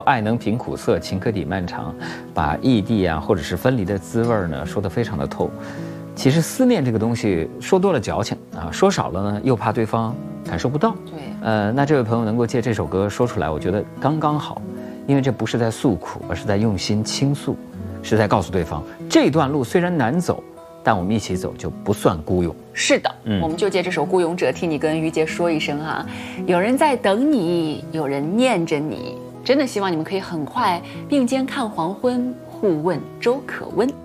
爱能平苦涩，情可抵漫长，把异地啊或者是分离的滋味呢说得非常的透。其实思念这个东西说多了矫情啊，说少了呢又怕对方感受不到。 对， 那这位朋友能够借这首歌说出来，我觉得刚刚好，因为这不是在诉苦，而是在用心倾诉，是在告诉对方，这段路虽然难走，但我们一起走就不算孤勇。 是的，我们就借这首《孤勇者》替你跟于杰说一声哈，有人在等你，有人念着你，真的希望你们可以很快并肩看黄昏，互问粥可温。